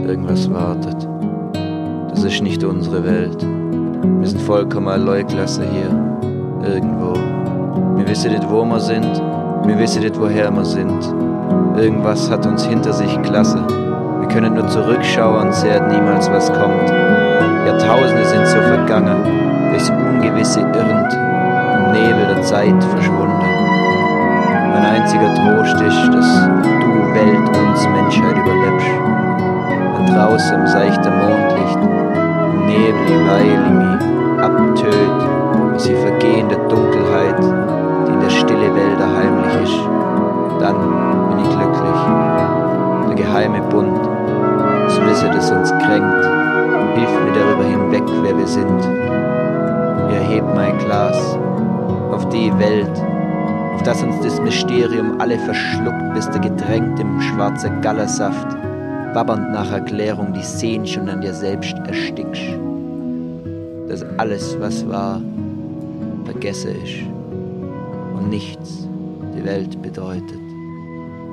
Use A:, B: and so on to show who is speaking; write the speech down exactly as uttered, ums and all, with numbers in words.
A: irgendwas wartet. Das ist nicht unsere Welt. Wir sind vollkommen eine Leutklasse hier, irgendwo. Wir wissen nicht, wo wir sind, wir wissen nicht, woher wir sind. Irgendwas hat uns hinter sich klasse. Wir können nur zurückschauen und sehen niemals, was kommt. Jahrtausende sind so vergangen, durchs Ungewisse irrend, im Nebel der Zeit verschwunden. Mein einziger Trost ist, dass du, Welt, uns Menschheit überlebst. Und draußen im seichten Mondlicht, im Nebel, die Weile mich abtötet, bis sie vergehende Dunkelheit, die in der stille Welt heimlich ist. Dann bin ich glücklich. Der geheime Bund, das Wissen, das uns kränkt, hilft mir darüber hinweg, wer wir sind. Ich erhebe mein Glas auf die Welt, auf das uns das Mysterium alle verschluckt, bis der getränkt im schwarzen Gallersaft, wabbernd nach Erklärung, die sehnst und an dir selbst erstickst. Dass alles, was war, vergesse ich und nichts die Welt bedeutet.